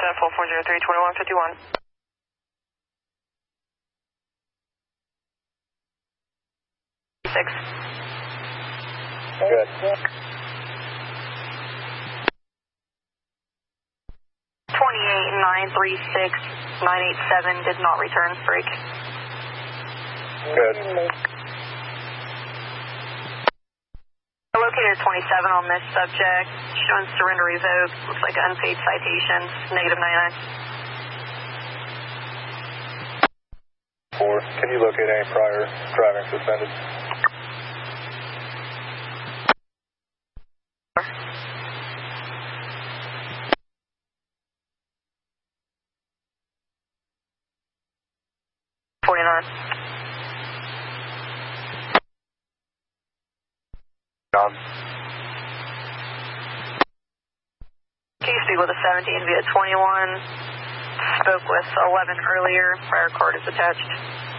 403-2151. Six. Good. 28936-987 did not return. Break. Good. I located 27 on this subject, showing surrender revoked. Looks like unpaid citations, negative 99. 4. Can you locate any prior driving suspended? John. Can you speak with a 17 via 21? Spoke with 11 earlier. Prior card is attached.